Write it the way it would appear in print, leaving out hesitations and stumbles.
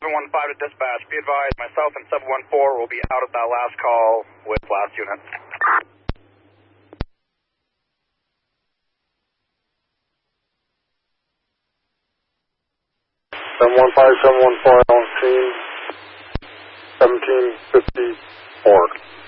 715 to dispatch. Be advised, myself and 714 will be out at that last call with last unit. 715, 714 on scene, 1754.